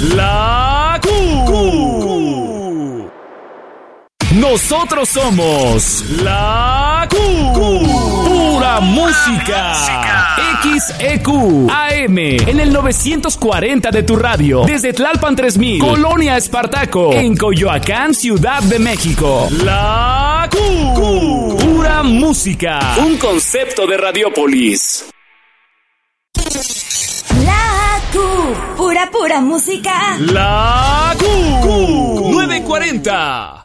La Q. Nosotros somos La Q. Pura música. XEQ AM en el 940 de tu radio. Desde Tlalpan 3000, Colonia Espartaco, en Coyoacán, Ciudad de México. La Q. Pura música. Un concepto de Radiópolis. La Q. Pura música. La Q. 940.